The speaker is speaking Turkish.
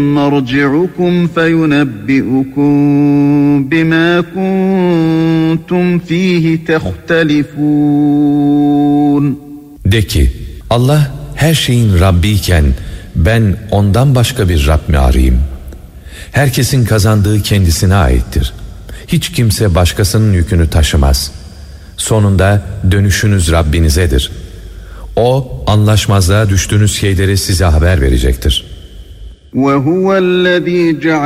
مَرْجِعُكُمْ فَيُنَبِّئُكُمْ بِمَا كُنْتُمْ فِيهِ تَخْتَلِفُونَ. De ki, Allah her şeyin Rabbiyken ben ondan başka bir Rab mi arayayım? Herkesin kazandığı kendisine aittir. Hiç kimse başkasının yükünü taşımaz. Sonunda dönüşünüz Rabbinizedir. O anlaşmazlığa düştüğünüz şeyleri size haber verecektir. وَهُوَ الَّذ۪ي